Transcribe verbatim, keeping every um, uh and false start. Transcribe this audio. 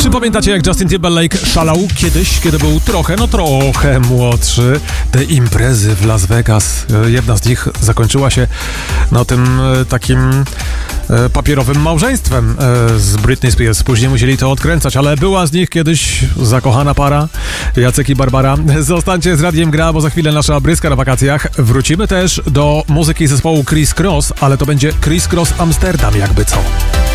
Czy pamiętacie, jak Justin Timberlake szalał kiedyś, kiedy był trochę, no trochę młodszy? Te imprezy w Las Vegas, jedna z nich zakończyła się no tym takim papierowym małżeństwem z Britney Spears. Później musieli to odkręcać, ale była z nich kiedyś zakochana para, Jacek i Barbara. Zostańcie z Radiem Gra, bo za chwilę nasza bryska na wakacjach. Wrócimy też do muzyki zespołu Criss Cross, ale to będzie Criss Cross Amsterdam, jakby co.